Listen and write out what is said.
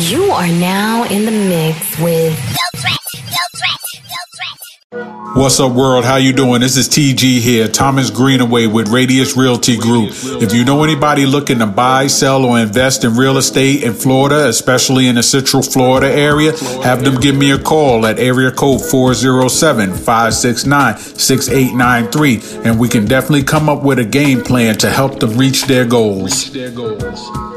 You are now in the mix with What's up, world? How you doing? This is TG here, Thomas Greenaway with Radius Realty Group. If you know anybody looking to buy, sell, or invest in real estate in Florida, especially in the Central Florida area, have them give me a call at area code 407-569-6893, and we can definitely come up with a game plan to help them reach their goals.